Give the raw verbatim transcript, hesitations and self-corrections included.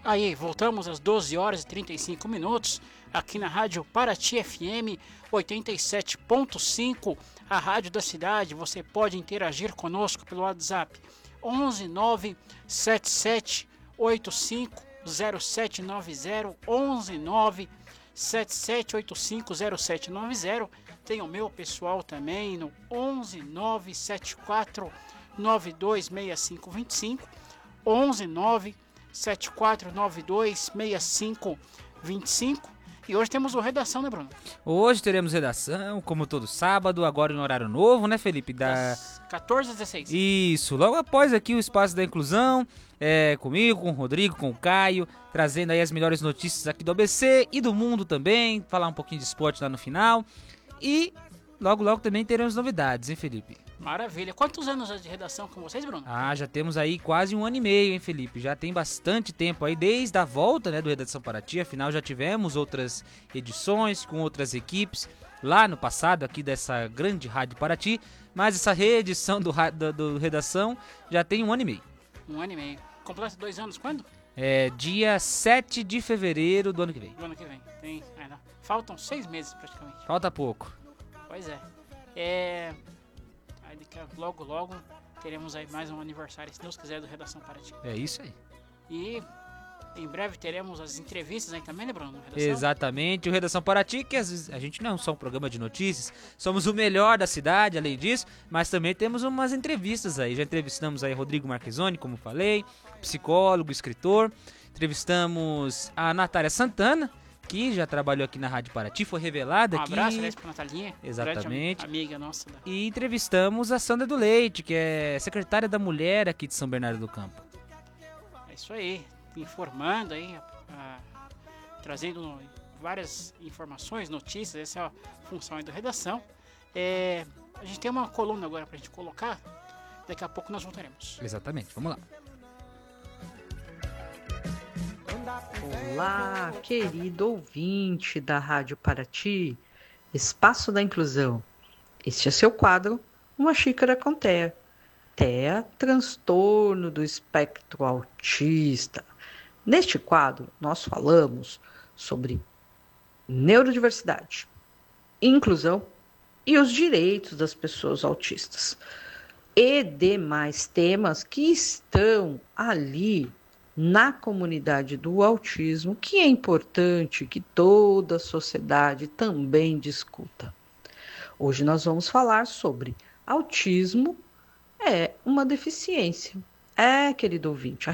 Aí, voltamos às doze horas e trinta e cinco minutos, aqui na Rádio Paraty F M oitenta e sete ponto cinco, a rádio da cidade. Você pode interagir conosco pelo WhatsApp onze nove sete sete oito cinco zero sete nove zero, onze nove sete sete oito cinco zero sete nove zero. Tem o meu pessoal também no onze nove sete quatro nove dois seis cinco dois cinco, onze nove sete quatro nove dois seis cinco dois cinco. E hoje temos o Redação, né, Bruno? Hoje teremos Redação, como todo sábado, agora no horário novo, né, Felipe? Da... Das quatorze às dezesseis. Isso, logo após aqui o Espaço da Inclusão, é, comigo, com o Rodrigo, com o Caio, trazendo aí as melhores notícias aqui do A B C e do mundo também, falar um pouquinho de esporte lá no final. E logo, logo também teremos novidades, hein, Felipe? Maravilha. Quantos anos de redação com vocês, Bruno? Ah, já temos aí quase um ano e meio, hein, Felipe? Já tem bastante tempo aí, desde a volta, né, do Redação Paraty. Afinal, já tivemos outras edições com outras equipes lá no passado, aqui dessa grande Rádio Paraty. Mas essa reedição do, do, do Redação já tem um ano e meio. Um ano e meio. Completa dois anos quando? É dia sete de fevereiro do ano que vem. Do ano que vem. Tem, ainda. Faltam seis meses praticamente. Falta pouco. Pois é. É... Aí daqui a logo, logo teremos aí mais um aniversário, se Deus quiser, do Redação Paraty. É isso aí. E em breve teremos as entrevistas aí também, né, Bruno? Redação? Exatamente, o Redação Paraty, que às vezes a gente não é só um programa de notícias, somos o melhor da cidade, além disso, mas também temos umas entrevistas aí. Já entrevistamos aí Rodrigo Marquezoni, como falei, psicólogo, escritor. Entrevistamos a Natália Santana, que já trabalhou aqui na Rádio Paraty, foi revelada aqui. Um abraço, aliás, pra Natalinha. Exatamente. Amiga nossa. Da... E entrevistamos a Sandra do Leite, que é secretária da Mulher aqui de São Bernardo do Campo. É isso aí, informando aí, a, trazendo várias informações, notícias, essa é a função aí da redação. É, a gente tem uma coluna agora pra gente colocar, daqui a pouco nós voltaremos. Exatamente, vamos lá. Olá, querido ouvinte da Rádio Paraty, Espaço da Inclusão. Este é seu quadro, Uma Xícara com T E A. T E A, transtorno do espectro autista. Neste quadro, nós falamos sobre neurodiversidade, inclusão e os direitos das pessoas autistas. E demais temas que estão ali na comunidade do autismo, que é importante que toda a sociedade também discuta. Hoje nós vamos falar sobre autismo é uma deficiência. É, querido ouvinte, a